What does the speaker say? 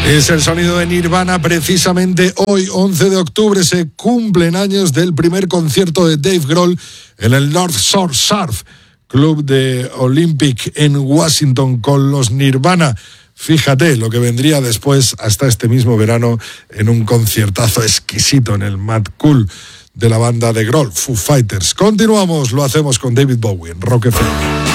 Es el sonido de Nirvana. Precisamente hoy, 11 de octubre, se cumplen años del primer concierto de Dave Grohl en el North Shore Surf Club de Olympic en Washington con los Nirvana. Fíjate lo que vendría después hasta este mismo verano en un conciertazo exquisito en el Mad Cool de la banda de Grohl, Foo Fighters. Continuamos, lo hacemos con David Bowie en Rock FM.